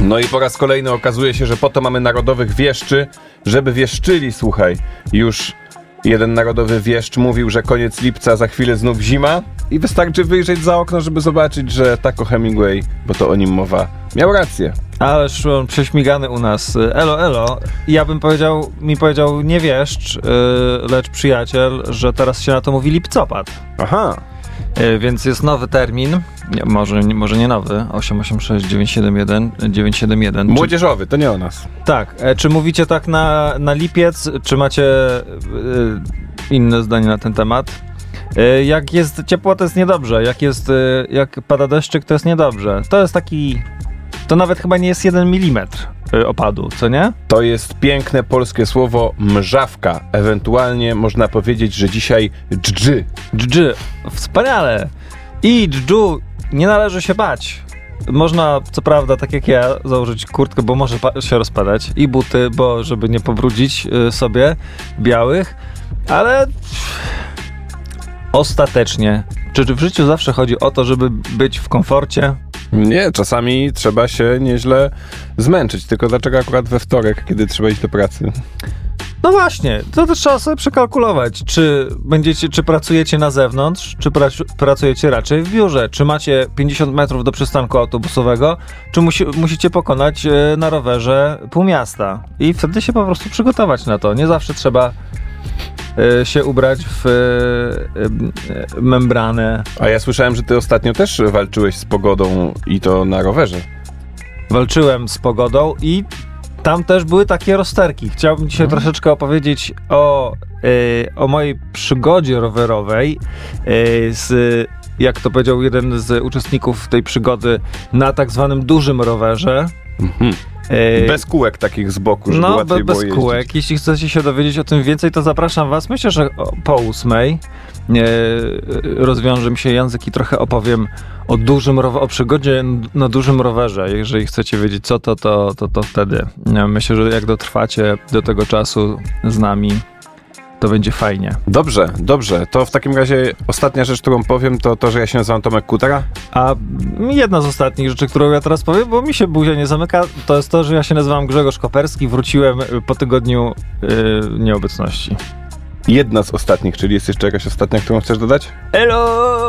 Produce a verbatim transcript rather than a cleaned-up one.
No i po raz kolejny okazuje się, że po to mamy narodowych wieszczy, żeby wieszczyli, słuchaj. Już jeden narodowy wieszcz mówił, że koniec lipca, za chwilę znów zima i wystarczy wyjrzeć za okno, żeby zobaczyć, że Taco Hemingway, bo to o nim mowa, miał rację. Ależ on prześmigany u nas. Elo, elo. Ja bym powiedział, mi powiedział nie wieszcz, yy, lecz przyjaciel, że teraz się na to mówi lipcopad. Aha. Yy, więc jest nowy termin, nie, może, nie, może nie nowy, osiem osiem sześć dziewięć siedem jeden dziewięć siedem jeden. Młodzieżowy, to nie o nas. Tak. E, czy mówicie tak na, na lipiec, czy macie yy, inne zdanie na ten temat? Yy, jak jest ciepło, to jest niedobrze. Jak jest, yy, jak pada deszczyk, to jest niedobrze. To jest taki... To nawet chyba nie jest jeden milimetr opadu, co nie? To jest piękne polskie słowo mrzawka. Ewentualnie można powiedzieć, że dzisiaj dżdży. Dżdży. Wspaniale. I dżdżu nie należy się bać. Można, co prawda, tak jak ja, założyć kurtkę, bo może pa- się rozpadać. I buty, bo żeby nie pobrudzić y, sobie białych. Ale ostatecznie, czy w życiu zawsze chodzi o to, żeby być w komforcie? Nie, czasami trzeba się nieźle zmęczyć. Tylko dlaczego akurat we wtorek, kiedy trzeba iść do pracy? No właśnie, to też trzeba sobie przekalkulować, czy będziecie, czy pracujecie na zewnątrz, czy prac- pracujecie raczej w biurze, czy macie pięćdziesiąt metrów do przystanku autobusowego, czy musi, musicie pokonać e, na rowerze pół miasta i wtedy się po prostu przygotować na to. Nie zawsze trzeba e, się ubrać w e, e, membranę. A ja słyszałem, że ty ostatnio też walczyłeś z pogodą i to na rowerze. Walczyłem z pogodą i tam też były takie rozterki. Chciałbym dzisiaj hmm. troszeczkę opowiedzieć o, y, o mojej przygodzie rowerowej y, z, jak to powiedział jeden z uczestników tej przygody, na tak zwanym dużym rowerze. Mhm. Y, bez kółek takich z boku, żeby no, łatwiej be, było bez jeździć. kółek. Jeśli chcecie się dowiedzieć o tym więcej, to zapraszam was. Myślę, że po ósmej y, rozwiąże mi się język i trochę opowiem o dużym row- o przygodzie na dużym rowerze. Jeżeli chcecie wiedzieć co to, to, to, to wtedy. Myślę, że jak dotrwacie do tego czasu z nami, to będzie fajnie. Dobrze, dobrze. To w takim razie ostatnia rzecz, którą powiem, to to, że ja się nazywam Tomek Kutera. A jedna z ostatnich rzeczy, którą ja teraz powiem, bo mi się buzia nie zamyka, to jest to, że ja się nazywam Grzegorz Koperski. Wróciłem po tygodniu yy, nieobecności. Jedna z ostatnich, czyli jest jeszcze jakaś ostatnia, którą chcesz dodać? Elo!